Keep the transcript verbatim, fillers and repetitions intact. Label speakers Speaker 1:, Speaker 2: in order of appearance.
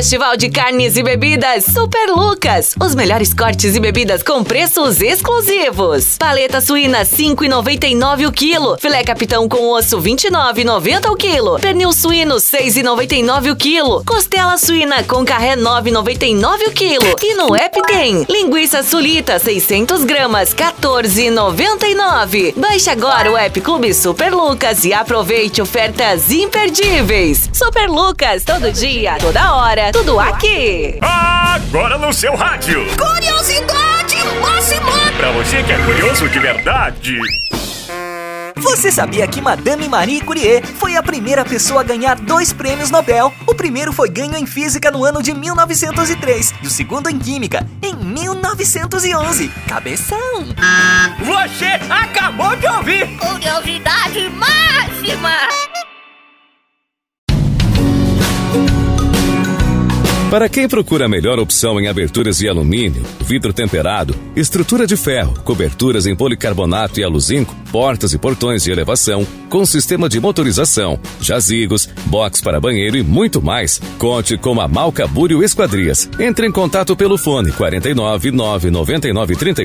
Speaker 1: Festival de Carnes e Bebidas Super Lucas. Os melhores cortes e bebidas com preços exclusivos. Paleta suína cinco reais e noventa e nove centavos o quilo. Filé capitão com osso vinte e nove reais e noventa centavos o quilo. Pernil suíno seis reais e noventa e nove centavos o quilo. Costela suína com carré nove reais e noventa e nove centavos o quilo. E no app tem linguiça sulita seiscentas gramas quatorze reais e noventa e nove centavos. Baixe agora o app Clube Super Lucas e aproveite ofertas imperdíveis. Super Lucas, todo dia, toda hora, tudo aqui.
Speaker 2: Agora no seu rádio.
Speaker 3: Curiosidade máxima.
Speaker 2: Pra você que é curioso de verdade.
Speaker 4: Você sabia que Madame Marie Curie foi a primeira pessoa a ganhar dois prêmios Nobel? O primeiro foi ganho em Física no ano de mil novecentos e três e o segundo em Química em mil novecentos e onze. Cabeção!
Speaker 2: Você acabou de ouvir!
Speaker 3: Curiosidade máxima!
Speaker 5: Para quem procura a melhor opção em aberturas de alumínio, vidro temperado, estrutura de ferro, coberturas em policarbonato e aluzinco, portas e portões de elevação, com sistema de motorização, jazigos, box para banheiro e muito mais, conte com a Malca Búrio Esquadrias. Entre em contato pelo fone quarenta e nove, nove nove nove, trinta